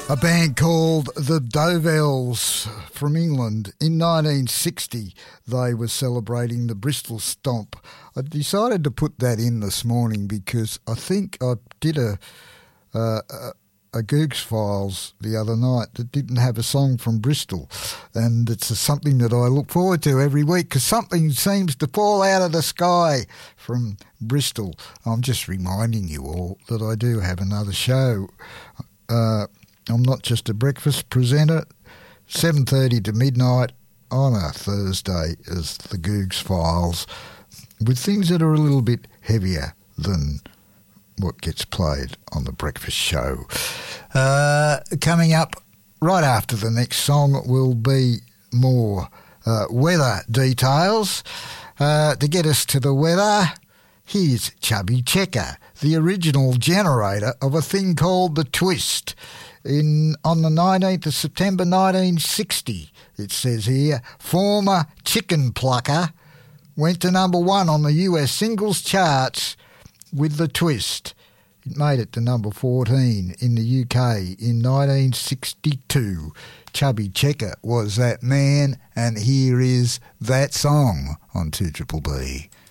A band called the Dovells from England. In 1960, they were celebrating the Bristol Stomp. I decided to put that in this morning because I think I did a Googs Files the other night that didn't have a song from Bristol, and it's something that I look forward to every week because something seems to fall out of the sky from Bristol. I'm just reminding you all that I do have another show. I'm not just a breakfast presenter. 7:30 to midnight on a Thursday is the Googs Files, with things that are a little bit heavier than what gets played on the breakfast show. Coming up right after the next song will be more weather details. To get us to the weather, here's Chubby Checker, the original generator of a thing called The Twist. On the 19th of September 1960, it says here, former chicken plucker went to number one on the US singles charts with The Twist. It made it to number 14 in the UK in 1962. Chubby Checker was that man, and here is that song on 2BBB.